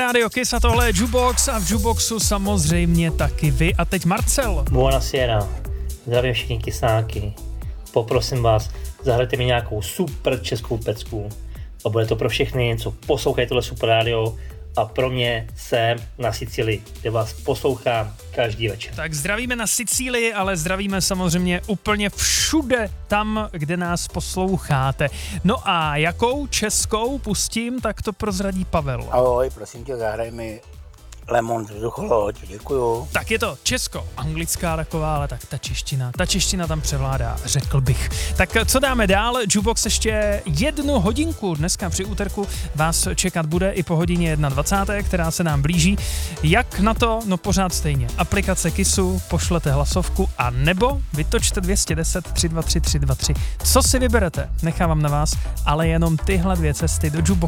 Radio Kiss a tohle je Jukebox a v Jukeboxu samozřejmě taky vy. A teď Marcel. Buonasera, zdravím všichni kysáky. Poprosím vás, zahrajte mi nějakou super českou pecku. A bude to pro všechny, co poslouchají tohle super rádio. A pro mě jsem na Sicílii, kde vás poslouchám každý večer. Tak zdravíme na Sicílii, ale zdravíme samozřejmě úplně všude tam, kde nás posloucháte. No a jakou českou pustím, tak to prozradí Pavel. Ahoj, prosím tě, zahraj mi Lemon vzducholoď, děkuju. Tak je to česko-anglická taková, ale tak ta čeština tam převládá, řekl bych. Tak co dáme dál? Jukebox ještě 1 hodinku dneska při úterku vás čekat bude i po hodině 21, která se nám blíží. Jak na to? No pořád stejně. Aplikace Kissu, pošlete hlasovku a nebo vytočte 210 323 323. Co si vyberete? Nechávám na vás, ale jenom tyhle 2 cesty do Jukeboxu.